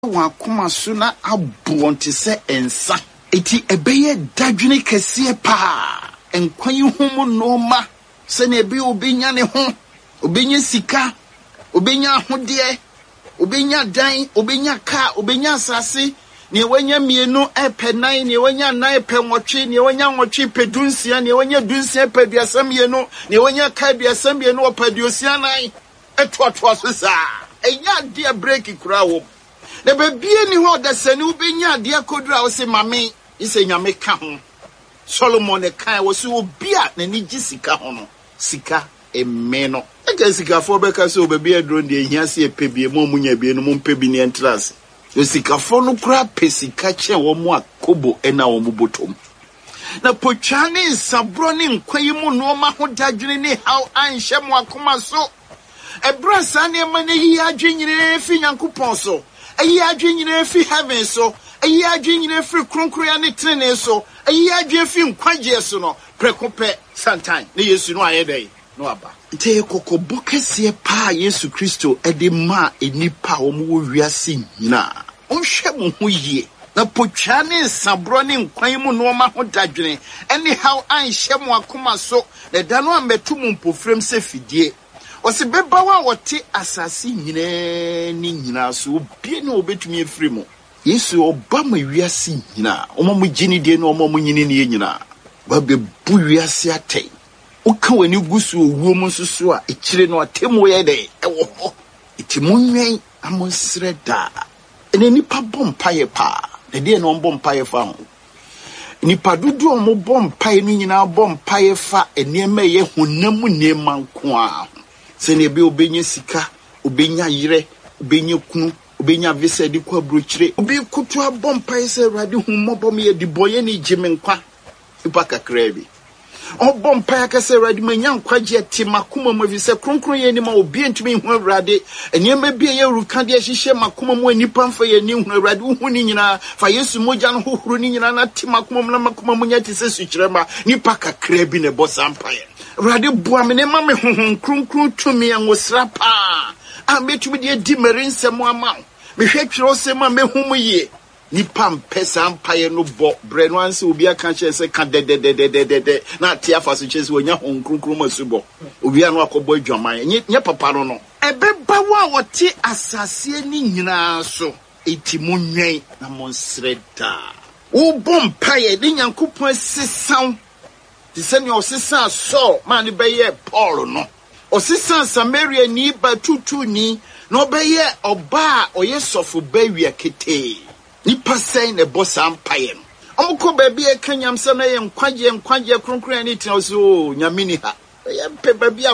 wakoma so na abonte se ensa eti ebeye dadwene kese pa enkwan yi ho no ma se na ebe obenya ne ho obenya sika obenya ahode obenya dan obenya ka obenya asase ne wanya mienu epe nan ne wanya nan epe nwotwe ne wanya nwotwe pedunsia ne wanya dunsia peduasa mienu ne wanya ka duasa mienu opeduosia nan etoato so sa enya de break kura wo na bebie ni ho da sani ubenya de akodura wo se mame ise nyame ka ho Solomon e kan wo se obi a na ni gisika ho no sika emeno ega sika fo be ka se obebi adro de ehia se epebie mo munya bie no mo mpebi ni entrance yo sika fo no kura pesika che wo mo akobo ena wo mo botom na pochane sabro ni nkwayi mu no ma ho dadwene ni how anhye mo akoma so ebra sane ma na yi adwenyire fi Nyankopon so ayi adwenyire fi heaven so ayi adwenyire fi kronkroya ne trene so ayi adwe fi nkwaje so no prekope santan ne Yesu no ayedai no aba te kokobo kese pa Yesu Kristo ede ma enipa omo wiase nyina onhwe mo ho yie na potwane sabro ne nkwan mu no ma ho dadwene anyhow anhye mo akoma so na da no ametu mo mpofrem se fidie Osi beba wa wote asasi nyina so obie ne obetumi efiri mu Yesu obama wiase nyina omo gini de ne omo nyini ne nyina ba bebu wiase atei uka wani gusu owuo mu susu a ekire no atemu ye de ewo ho etimunwen amonsre da ene nipa bompaye pa de de no bompaye fa ho nipa dudu omo bompaye no nyina bompaye fa enema ye honam nema nko a se ne be obenya sika obenya yire obenya kunu obenya visa di kwa brochire obi kutu abompa ise rade hummobom ye di boye ni jimenkwa ipa kakra bi obompa yakase rade manya nkwaje timakuma mu visa kronkron ye ni ma obi ntumi hu rade enema bi ye ruka de hihye makuma mu anipa mfa ye ni hu rade hu ni nyina fa Yesu moja no hohoro ni nyina na timakuma mu na makuma mu nya tise sukyerema nipa kakra bi ne bosampa ye Rade bua me ne ma me honhon kronkron tumi angosra pa betumi de di merinsem ama me hwetwero sem a mehumu ye nipa mpesa ampaye no bo bre no anse obi aka che se ka de na tia afaso che se onya hon kronkron masubo obi anu akobo adwaman nye papa no ebeba wa wote asase ni nyina so etimunwen na monsreda wo bompaye de Nyankopon sesan the senior osisa so man beye Paul no osisa Samaria ni ba tutu ni no beye oba oyesofo bawie kete ni pasen e bossa ampaye omko ba bia kanyam se na ye nkwaje kronkron ni tina so nyamini ha ye pe ba bia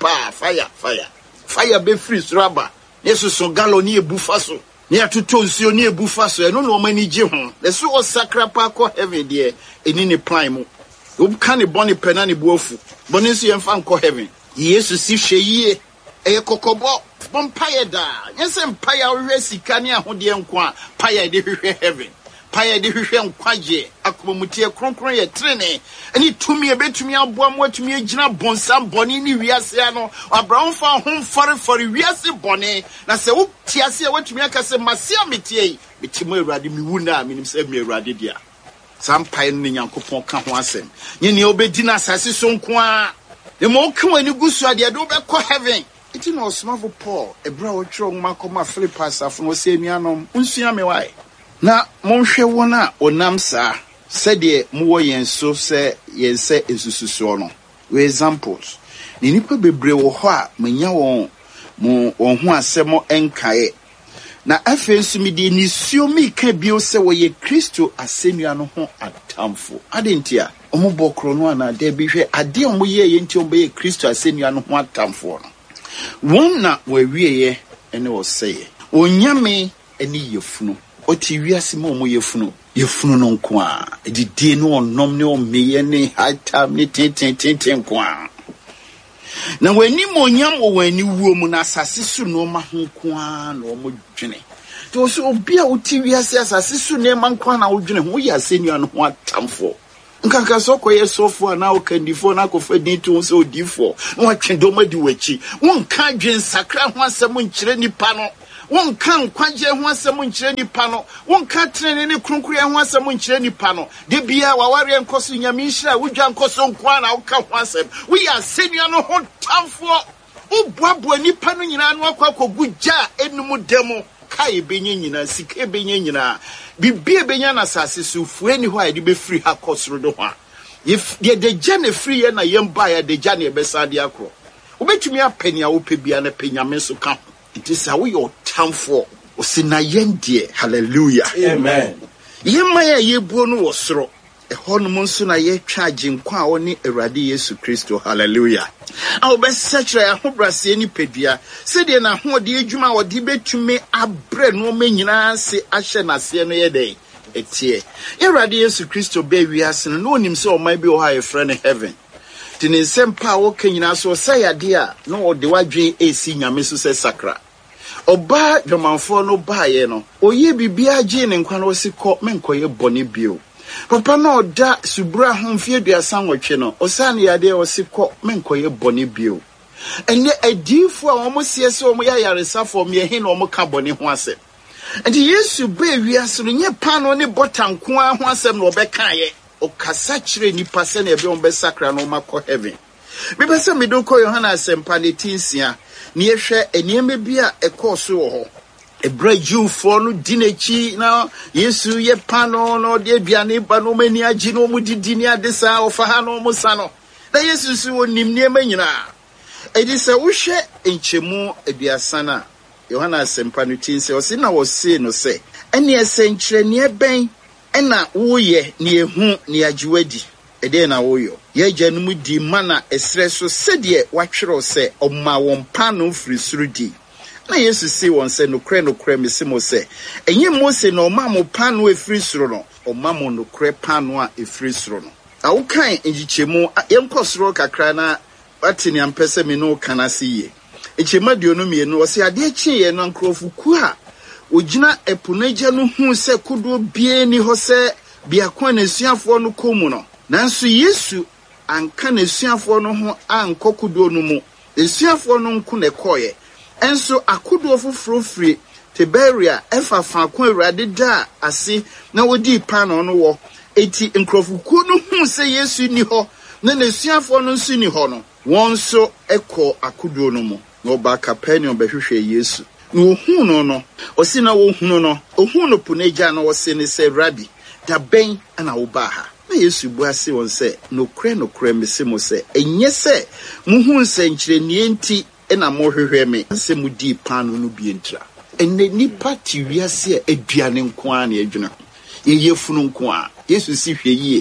fire be free rubber yesu so galo ni ebufa so ni atuto nsuo ni ebufa so eno no mani gye ho le so osakra pa ko heaven de eni ni plan mu Obukane boni penani buofu. Boni si yemfa nko heaven. Yesu si hweye eye kokobo bompaye da. Yense mpaye ahwe sika ne ahode nko a paye de hwehwe heaven. Paye de hwehwe nkwaje akomutie kronkron ye trene. Eni tumi ebetumi aboa mo atumi agina bonsam boni ni wiase ano. Abraham fa hom fore wiase boni na se wo tiase e watumi akase masia metie. Metimo Awurade miwu na minim se mi Awurade dia. Sampaye ni Nyankopon ka ho asem nyene obedi na asase so nko a e mo ka wani gusu ade do be ko heaven iti no smavo Paul ebra wo twro ngma koma Philippus afo no se nuanom unsua me wai na monhwe wona onam sa se de mo wo yen so se yense esususo no we examples ni nipa bebre wo ho a manya won ho asemo enkae na afensu mi de nisio mi ka bio se wo ye Kristo asenua no ho atamfo adentia omo no ana de bi hwe ade omo ye nti omo ye Kristo asenua no ho atamfo no won na wa wieye ene wo seye onyame ene yefunu oti wiase ma omo yefunu no nko a didi no onom ne omeye ne atam ne tenten nko a na wani monyam o wani wuo mu na asase su no ma ho nko a na omo dwene to so obi a oti wiase asase su ne ma nko a na wo dwene ho ya asenua no ho atamfo nkanka so koye sofo na o kandifo na ko fadi to so odifo no atwe do ma di wachi won ka dwen sakra ho asem nkyere nipa no Won kan kwaje ho asem nkyere nipa no. Won ka trene ne kronkure ho asem nkyere nipa no. De bia waware nkoso nyame nhira wudwa nkoso nkoa na woka ho asem. We are senior no ho tamfo. Ubuabu nipa no nyina no akwakoguja enum demo. Kai benye nyina sike benye nyina. Bibie benya na sase so fueni ho a de be free ha kosoro do ho. If the jane free na yemba ya de jane ebesa de akro. Obetumi apani a wopebia na penyame so ka. It is how your time for osina yendie. Hallelujah. Amen. Yemma ya yebuo no wosoro. Ehon mo nso na ye twa ginkwa oni Awurade Yesu Kristo. Hallelujah. A obesachre ahobrase ni pedua. Se de na hode adwuma wode betumi abre no manyina se ahye nase no ye dey. Etie. Awurade Yesu Kristo be wiase no onim se o mai bi o ha ye frɛ heaven. Tini sempa wo kanyina so sayade a no de wadwen esi nyame so se sakra. Oba dwomanfo no baaye no oye bibia gye ne nkwa no sikọ menkoye bone bio. Papa no da subura homfie duasa nwotwe no osane yade osikọ menkoye bone bio. Ene adifo a omosie se omo yayaresafo me he na omo ka bone ho ase. Enti Yesu be wiase no nye pano ne botanko a ho asem no obekaye. Okasa chire nipa se na ebe ombe sakra no makọ heaven. Bibese medoko Yohana asempa ne tinsia ne yehwe enieme bia ekoso wo ho. Ebra Jewfo no dinechi na Yesu ye pano no de aduane ba no mani agi no mu didi ni adesa ofa ha no mu sa no. Na Yesu su onim niema nyina. Edi se wo hwe enchemu aduasa na Yohana asempa no tinsia o se na wo se no se ene esenkyere ne eben ena woye ne ehu ne agiwadi ede na woyo ye gyanum di mana esre so sede watwero se omma won pano firi surudi na Yesu si won se no kre mesimo se enye Mose na omma mo pano efiri suro no omma mo no kre pano a efiri suro no awukan enjichemu yenkosoro kakra na atini ampese me no kana siye enchema duonu mienu o se ade chi ye no nkrofu ku a ogina epunaja no hu se kudo bie ni ho se biakwa na suafo no komu no nanso Yesu anka na suafo no ho ankokudo no mu suafo no nku ne koye enso akudo foforo firi Tiberia efafa kwa Awurade da ase na wodi pano no wo eti nkrofuku no hu se Yesu ni ho na suafo no nso ni ho no wonso ekọ akudo no mu na oba Capernaum behwehwe Yesu no hunu no osi na wo hunu no ohunu puneja na wose ne se Rabbi da ben ana wo ba ha na Yesu bu ase won se no kre mesemo se enye se muhu nse nkyere nie nti na mo hwehwe me se mudi pano no bi entra enne nipa ti wiase aduane nko a na adwuna ye funu nko a Yesu si hwe yie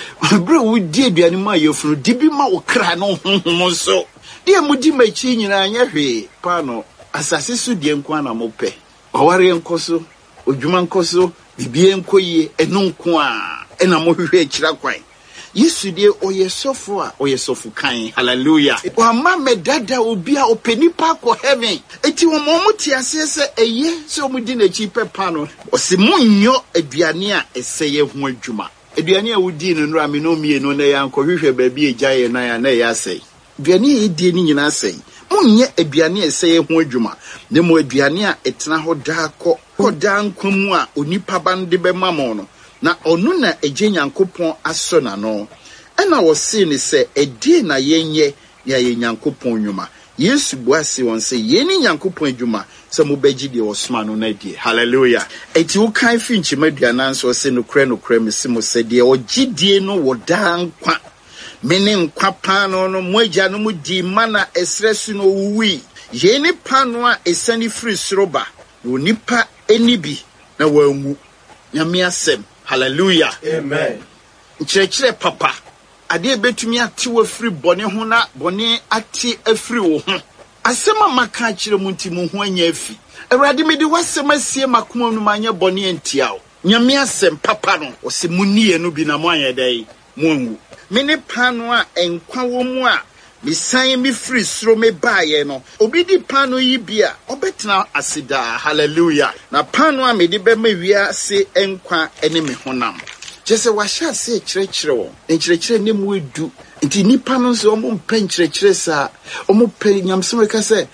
bro wo di aduane ma ye funu dibi ma wo kra no honhom so de mudi machi nyina anya hwe pano asase so die nko na mope oware nkoso odwuma nkoso bibie nkoyie enu nko a ena mo hwehwe akira kwan Yesu de oyesofo a oyesofu kan hallelujah wa mama dada obi a openipa ko heaven eti wo mo tiase se eye se omudi na chi pepa no osi munyo aduane a eseye ho adwuma aduane a wodi no nra me no mie no na yanko hwehwe ba bi ejaye na ya na ya sei aduane e die ni nyina sei munye aduane eseye ho adwuma ne mo aduane a etena ho da ko da nkwamu a onipa bande be mamo no na onu na eje Nyankopon aso na no ena wo se ni se edi na yenye ya Nyankopon nwuma Yesu buase won se yeni Nyankopon adwuma se mo bagi de osoma no na die hallelujah eti wo kan fi nchimadu na nso se no kre mesimo se de ogidie no wo dan kwa mene nkwa pano no moja no mu di mana esresu no wuwi yeni pano a esani free sroba no nipa enibi na wanwu nyame asem hallelujah amen nkyerɛkyerɛ papa ade betumi ate wo free bone ho na bone ate afiri wo ho asema maka kyerɛ mu nti mu ho anya afi Awurade me de wasema sie makoma no manya bone antia wo nyame asem papa no wo se munie no bi na mo anya dai mo anwu mene pano a enkwa wo mu a misan mi free sro me baaye no obi di pano yi bia obetena asida hallelujah na pano a me de be ma wia se enkwa ene me honam jese wa sha se kyerɛkyerɛ wo nkyerɛkyerɛ ne mu edu nti nipa no so omo mpa nkyerɛkyerɛ sa omo pe nyamsem ka se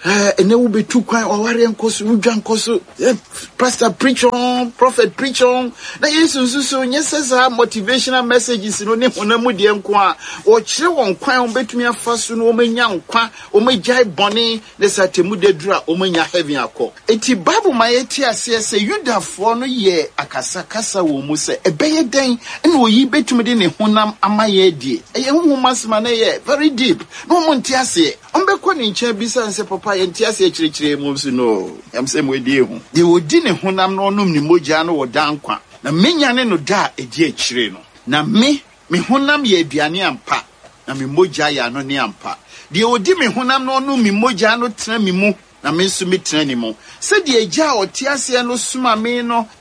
and they will be too quiet or worrying kosu ujan kosu pastor preach on prophet preach on na yesu so yes motivational messages no ne honamu de nko o kire won kwan o betumi afaso no o menya nkwa o megai bone ne satemu de dura o menya heaven akọ enti bible ma yeti ase se yudafo no ye akasa kasa wo mu se ebeye den na oyi betumi de ne honam amaye die eye humasma na ye very deep no mo nti ase ombekọ ne nche bisa nse papa ye nti ase chirechire mu so no am se mo die hu de odi ne honam no onum ni mogya no wo dankwa na menya ne no da edi achire no na me honam ye aduane ampa na me mogya ya no ne ampa de odi me honam no onum me mogya no tena me mu na me nso metena ni mu se de agya oti ase no suma me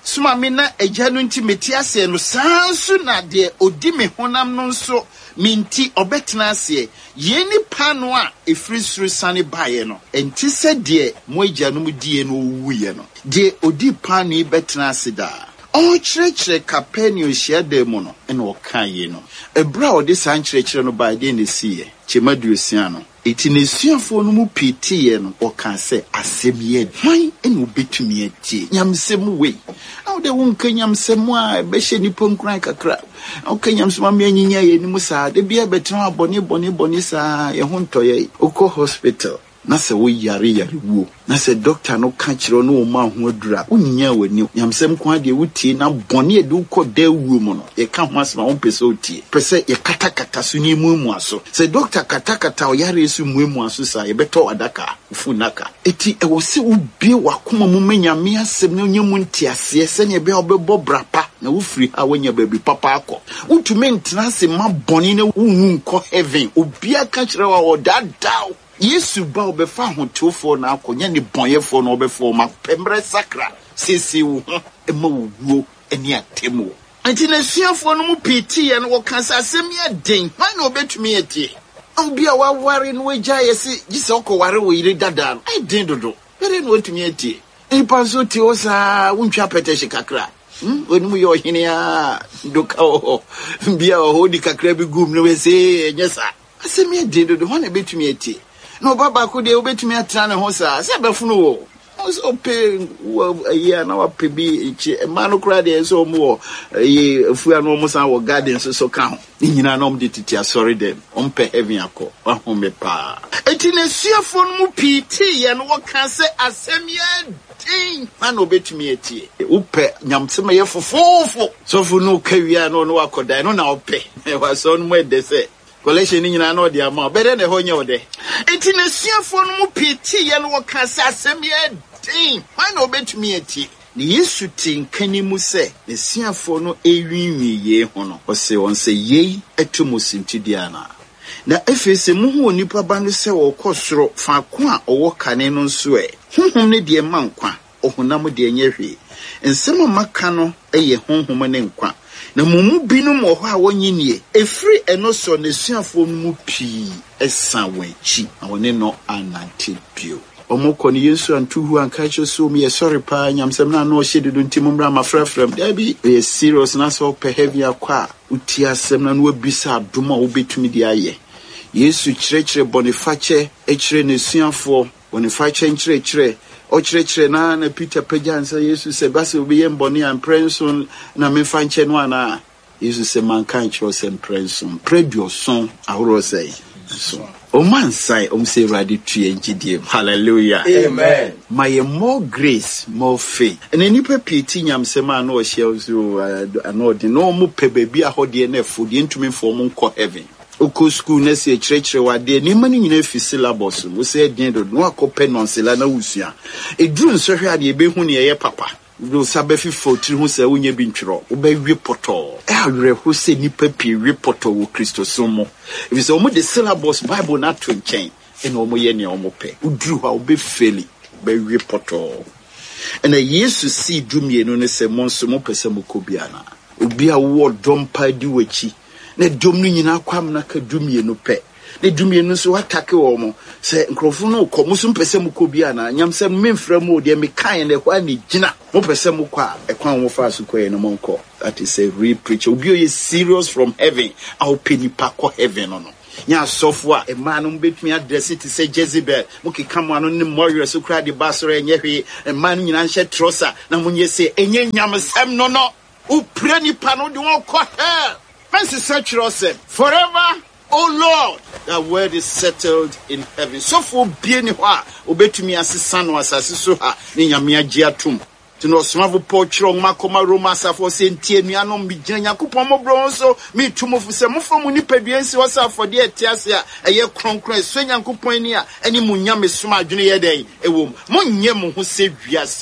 na agya no nti meti ase no sansu na de odi me honam no nso minti obetena ase ye ni pano a efiri suru sane bae no enti se de mo agya no mu die no wuye no de odi pano yi betena ase da o chirechire Capernaum hia mu no ena o kan ye no ebra o de san chirechire no bae de ne siye chemaduosia no eti ne suafo no mu pitiye no o kan se asemiye hwan ena obetumi atie nyamsem we na de won kan nyamsem a be hye nipo nkran kakra o kan nyamsem am anyinya ye ni musa de bia betena boni sa ye ho ntoye okọ hospital na se wo yare wo na se doctor no ka kire no o ma ho adura onyinya wani nyamsem kwa de wutie na boni e de ukọ da wu mu no ye ka ho asema wo pese otie pese ye katakata so ni mu aso se doctor katakata o yare su mu aso sa ye beto adaka funaka eti e wo se ubie wakoma mu manyame asem na onyemu ntiase se ne be obebo brapa na wo free ha wonya baby papa akọ utumi ntena se ma boni na wu nkọ heaven obia ka kire wa o dadao Yesu ba obefa hotofo na akonya ne bonyefo na obefo ma pembre sakra sisi wo ema wuo eni atemu anti na suafo no mu piti ye no wo kansa asem ye den hwan na obetumi etie obi a waware no agya yesi gise okoware wo yire dada ai den dodo bere no otumi etie ipa so ti osa wuntwa peteshe kakra wonu yo hine a doka o bia o hodi kakra bi gum no we se enyesa asem ye den dodo hwan na betumi etie no baba ko de obetumi atra ne ho sa se befunu wo so pe ya na wa pe bi chi ma no kra de so mo ye afua no mo san wo garden so ka ho nyina na om de titi asori dem om pe heaven akọ wa ho me pa eti ne suafo no mu piti ye no wo kan se asem ye tin man obetumi etie upe nyamsem ye fofofo so fu no kawia no no akodan no na ope wa so no mo de se collection nyina na odi ama bere na ho nye ode enti na suafo no mu piti ye no ka se asem ye din why no betumi ati ni Yesu tinkani mu se ne suafo no ewinwi ye ho no o se won se ye atomosintidia na efese mu hu onipa ba no se wo kosoro fa ko a owo kane no nso honhom ne de mankwa ohunam de nyehwe ensem maka no eye honhom ne nkwa na mumu binum wo ha wonyinie efri eno so ne suafo mu pi esa wanchi na woni no anante bio omoko ni Yesu antuhu ankacho so me sorry pa nyamsem na no hyededo ntimumra mafrafram da bi e serious na so pe heavy akwa uti asem na no abisa adoma wo betumi di aye Yesu chirechire boniface echire ne suafo boniface chirechire o chirechire na Peter pejansa Yesu se basi obi yemboni an prenson na mefa nche no ana Yesu se mankan chiro se prenson predio son ahoro sei so o man sai se ready to engidie hallelujah amen my more grace more faith and any peti nyamsema na o hia so anodi no mo pe baby ahode na afodi ntumi fo mo nko heaven oko school na se chirechire wade ni mani nyina fi syllabus wo se den do no akope nonsela na wusua eduru nso hwe ade ebe hu ne ye papa do sabe fi fotiri hu se wonye bi ntwero wo ba wi poto awre hu se nipa pi wi poto wo Kristo so mo if so mo the syllabus bible na to nchen ene o mo ye ne o mo pe uduru ha wo be feli ba wi poto ene Yesu si dumie no ne se mo nso mo pese mo kobiana obi a wo dompa di wachi na dom no nyina kwam na ka dumie no pe ne dumie no so atake wo mo se nkrofo no ko mo so mpese mo ko bia na nyamse memfra mo de me kan ne kwa ne gina mo pese mo kwa ekwan mo fa so koye no monko that is a real preacher obi o serious from heaven au penipa ko heaven no nya sofwa e man no betumi address it say Jezebel muki kama no ne warrior so kra de basoro enye hwe e man nyina nhye trosa na munye say enye nyamsem no upre nipa no de won ko hell fancy search yourself forever. Oh Lord, that word is settled in heaven. So for being wa obetumi asesa no asase so ha ne nyame agye atom. Tino smavo pochro makoma Roma safo sentie nuano migina yakopon mobro so me tumofo se mofo mu nipaduansi wo safo de etiase a eye kronkron so yankopon ni a eni munyame soma adwene ye den ewom monye mo ho se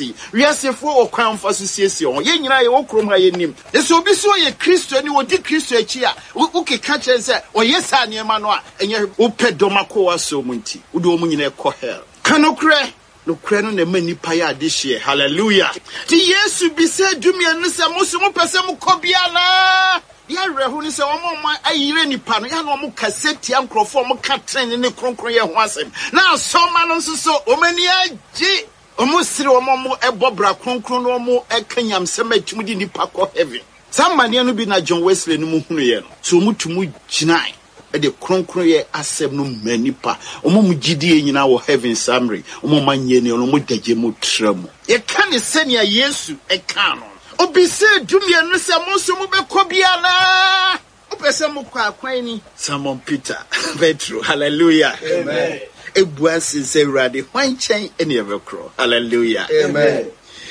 wiase fo okwan fa so siesie on ye nyina ye wokrom ha ye nim eso obi so ye Kristo ni wodi Kristo achi a ukeka chen se oye sa ne ma no a enye upedoma wa so munti udo mu nyina e ko hell kanokre no kreno na mani paya adehye hallelujah ti Yesu bi se dumia no se mo so mo pese mo kobiala ya rehu ni se wo mo ayire nipa no ya no mo kaseti ankrofo mo ka tren ne kronkron ye ho asem na asoma no so o mani agi o mo sire o mo ebobra kronkron no mo ekanyam sem atumudi nipa ko heaven samane no bi na John Wesley no mu hunu ye no so mutumu ginai e de kronkron ye asem no manipa omo mugidie nyina wo heaven summary omo manye ne omo dagye mo tramu ye kan senia Yesu e kan no obi se dumie no se mo so mo be kobiala opese mo kwa akwan ni Simon Peter Petro hallelujah amen ebuasi se rade hwanchen ene evekro hallelujah amen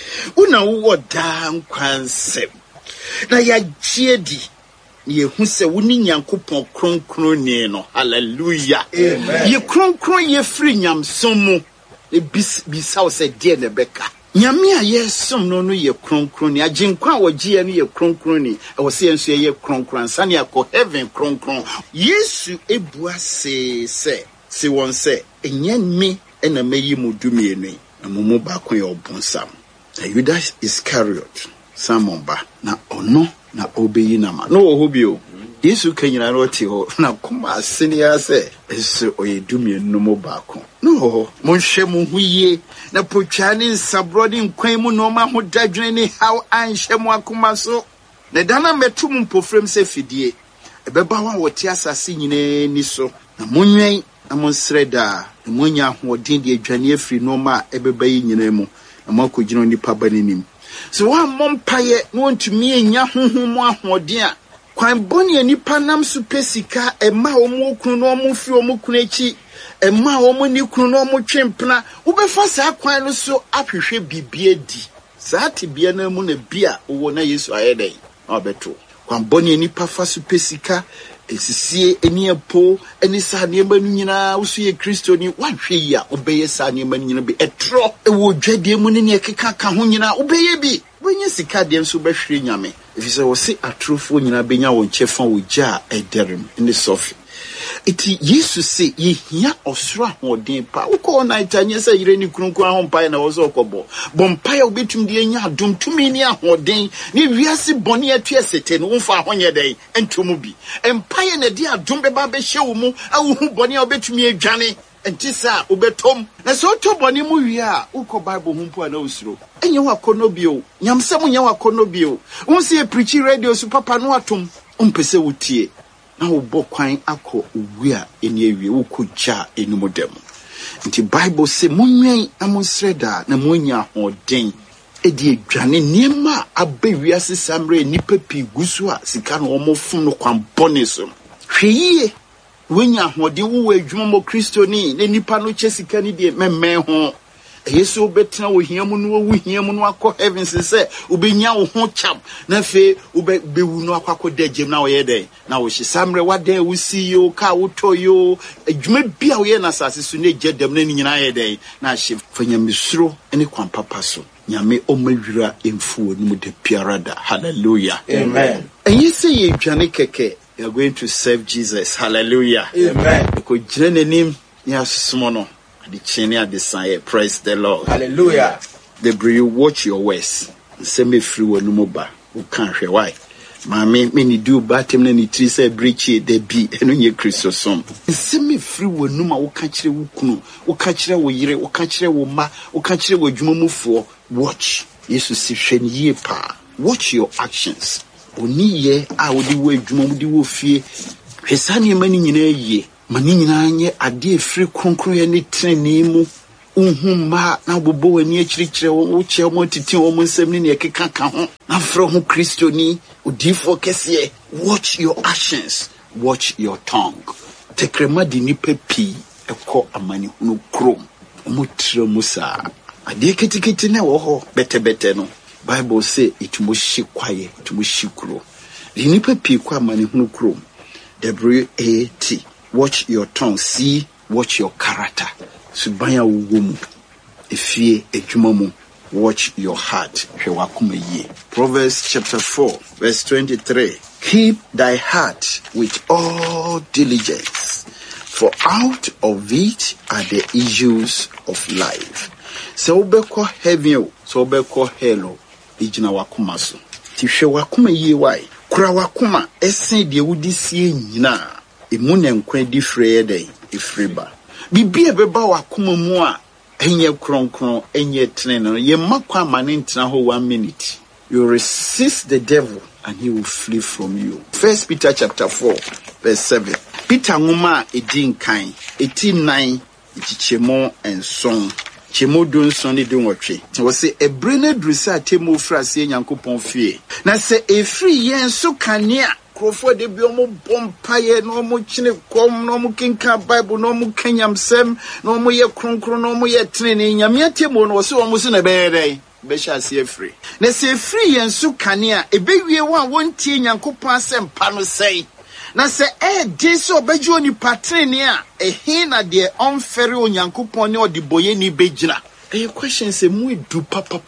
una wo da nkwansem na ya giedi ye hu se woni nyankopon kronkron ni no hallelujah amen ye kronkron ye free nyamsom mu e bisa se de ne beka nyame a ye som no ye kronkron ni aginkwa wogie no ye kronkron ni e wo se enso ye kronkron sane akọ heaven kronkron Yesu ebua se won se enye me na meyi mu dumie ni na mumu ba ko ye obonsam Judas Iscariot Simon ba na ono na obeyi na ma no ohobio Yesu kanyina no ti ho na kuma asenia se eso oyedumie no mo baako no mo hwe mo huye na potwane nsabrodi nkwan mu no ma ho dadwene ni how anhwe mo akoma so na dana metum mpofrem se fidie ebeba wa wote asase nyina ni so na monwen na monsreda na monya ho odin de adwane afiri no ma ebeba yi nyina mu na makogino nipa banenim so wa mompaye no ntumi enya honhom ahoden a kwan boni nipa nam so pesika ema omo kunu no omo fi omo kunu echi ema omo ni kunu no omo twempena wo be fa sa kwan no so ahwehwe bibie di saati bia na mu na bia wo na Yesu ayedai obeto kwan boni nipa fa so pesika esisie eni epo eni sa ne ma nyina wo so ye Kristo ni wahwe ya obeye sa ne ma nyina bi etro wo dwade mu ne ekeka ka ho nyina obeye bi wenye sika dem so behwere nyame ifise wo se atrofo nyina benya wo nchefa wo gya ederem in sofi iti Yesu se ye hia osoro ahoden pa uko na itanye se yire ni krunku ahompa na wo so okobo bompa obetum de nya adom tumi ni ahoden ni wiase bone atuesete no mfa ahonye den entomu bi empire na de adom beba be hye wo mu awu bone obetumi adwane entisa ubetom na so to bone mu wi a uko Bible humpo na usuro enye wakono bio nyamsem nya wakono bio unsi e preach radio su papa no atom umpese wutie na wo bokwan akọ owu a eni awie wo kogya enumodem nti Bible se monwen amonsreda na monya hoden edi adwane niema abawiase samre nipa pi gusu a sika no omofum no kwambone so hweyie wonya hoden wo adwuma mo Kristo ni ne nipa no chesika ni de memme ho Yesu obetena wo hiamu no wo hiamu no akọ heavens se obenya wo ho cham na fe obewu no akọ dagem na wo ye den na wo hye samre wadan wo si yo ka wo toyo adwuma bia wo ye na sase so ne jedem na nyina ye den na hye fanyamesuro ene kwan papa so nyame omawira emfuo no mu de piarada hallelujah amen and you say ye dwane keke you are going to serve Jesus hallelujah amen ko jire nanim ya susumo no the chini at the sign. Praise the Lord. Hallelujah. The you watch your words. Send me free when no ba. Who can't hear why? Mammy, many do batem any tree say breach it, they be and on your Christo song. Send me free when no ma will catch the wukunu, will catch the way, will catch the woman, will catch the way you move for. Watch. Yes, to see shen ye pa. Watch your actions. Oni ye, I would do way you fear. Hesani mani nyina ye. Mani nyina nye ade efiri kronkron ye ne trene mu. Unhumma na bobo wani akirikyire wo che wo titi wo nsem ne ekeka ka ho. Na fro ho Kristo ni odifo kese. Watch your actions, watch your tongue. Tekrema di nipa pi ekọ amani hunu krom. Omutre musa. Ade ketiketi na wo ho bete no. Bible say it must shi kwaye, it must shi kuro. Di nipa pi kwa amani hunu krom. WAT. Watch your tongue. C. Watch your character. Subanya wumu. Efie ejumamu. Watch your heart. Proverbs chapter 4 verse 23. Keep thy heart with all diligence, for out of it are the issues of life. So obeko heaven, so obeko hello. Ijina wakuma so. Tishe wakuma ye wai. Kura wakuma esen de wudi sie nyina. Emune nkwa di freye dey ifriba. Bibia beba wakuma mu a enye kronkron enye tene no ye makwa mane ntena ho 1 minute. You resist the devil and he will flee from you. 1 Peter chapter 4 verse 7. Peter ngoma edin kan 89 ichichemo enson. Chemo don son de nwotwe. Wo se ebrene drusa temo frase Nyankopon fie. Na se efri yen so kanea krofo de bi omo bompaye no omo chine kom no omo kinka Bible no omo kanyamsem no omo ye kronkron no omo ye trene nyame atemo no wo se omo se na beere be sha se efri. Na se efri yen so kanea ebewie wa wontie Nyankopon asem pa no sei. Na se dis obeju oni patrene a ehin na de onfere Onyankopon ne odiboye ni begyina. Question say mu edu papa.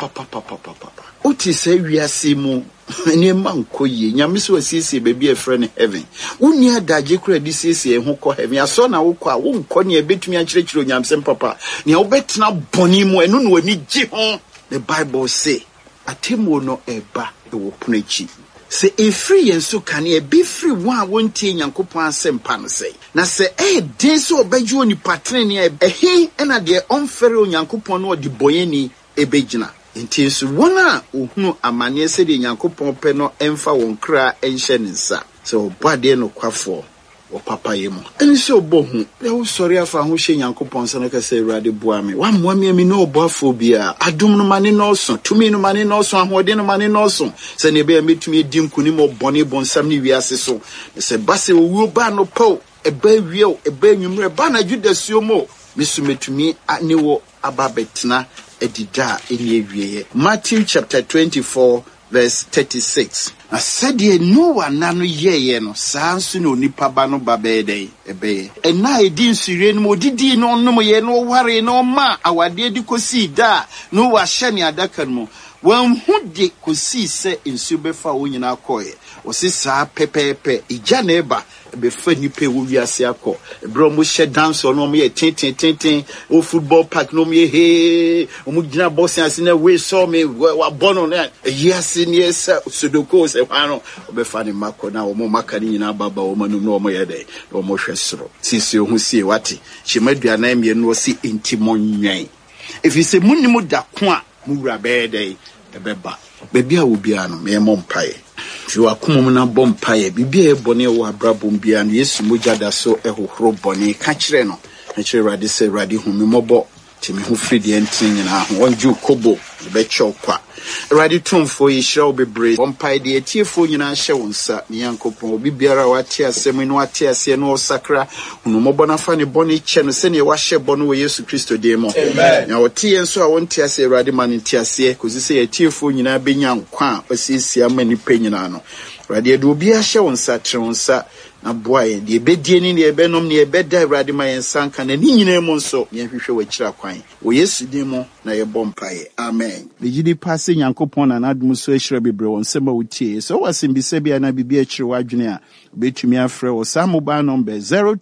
Oti say wiase mu ne mankoye nyame so asiesie baby e friend heaven. Uni adaje kura di siesie ho ko heaven. Aso na wo ko a wo nko ne ebetumi akyerɛkyerɛ onyamsem papa. Ne obetena boni mu enu no wani gi ho. The Bible say atemo no eba e wo punachi. Se efri yenso kane e be free one wontie Nyankopon asempa no sei. Na se den so obeju oni patrene ehi na de onfere Onyankopon no de boyeni ebegyina. Nti so wona ohunu amane se de Nyankopon pe no emfa won kra enhye nsa. So bode no kwafo o papa yemu. Enso obohu e wo sori afa ho hye Nyankopon se no ka se Awurade boa me. Wa moa me no oboafo bia. Adom no mane no so, tumi no mane no so, ahode no mane no so. Se ne be metumi edi nkuni mo bone bonsam ne wiase so. Se base owu ba no po eba wieo eba nwumre ba na Judasuo mo. Misu metumi ne wo ababetena edida eni ewieye. Matthew chapter 24 verse 36. Na said Noah nano ye no sansu no nipa ba no babede ebe. Ena edi nsure no odidi no no ye no ware no ma awade di kosi da no wa hye ne adaka no. Wan hudi kosi se nsu befa wo nyina akoye. Osisa pepepe ija na eba befa nipa wo wiase akọ. Ebro mo hye dance no mo ye tin o football park no mo ye he o mo gina boss ase na we saw me wa bono na yase ne esa sodoko se hwano obefa ne makọ na o mo maka ni nyina baba o manum no mo ye dey o mo hwesoro sisi o hu sie wate hyemadua mie no si intimo nwan efi se munnim da ko a mu wura be dey ebeba bebi a obia no me mo mpae fi wakomom na bompae bibia e bone wo abrabom bia no Yesu mogya da so ehohoro bone ka kire no na kire Awurade se Awurade hu me mobo ti me hu fridi entin nyina ho onju kobo be chokwa Awurade tumfo yi hyew bebre bompae de etiefo nyina hye wonsa ne Yankopon obi biara wate asem no wate ase no osakra hunu mobo na fa ne bone kye no se ne wa hye bone wo Yesu Kristo de mo amen na wote enso a wonte ase Awurade ma ne nte ase kozi se etiefo nyina benya nkwa osiesia mani pe nyina no Awurade de obi ahye wonsa tre wonsa na boaye de ebedie ni ne ebenom ne ebeda Awurade ma yensanka na ni nyina mu nso ye hwehwe wachira kwan wo Yesu de mo na ye bompae amen legidi passe Nyankopon na nadum so ahira bebre won sema wutie so wasimbi bia na bibia akire wadwene a betumi afrɛ wo sa mobile number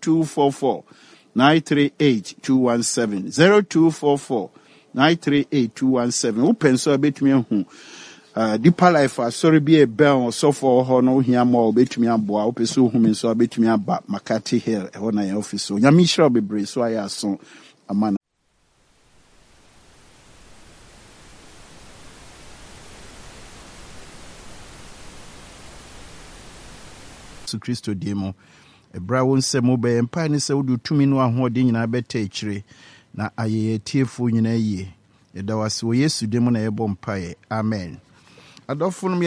0244 938217 0244 938217 upenso betumi ahu Deeper Life sorry be a bell so for ho no hia mo betumi aboa opeso hu me so betumi aba Makati Hill e ho na your office so nyame hira bebre so aya so amana Kristo demo Ebra won se mo be empa ne se wodu tumi no ahode nyina beta ekire na ayeye tiefo nyina yie. Yeda wase wo Yesu dem na yebo mpae. Amen. Adofo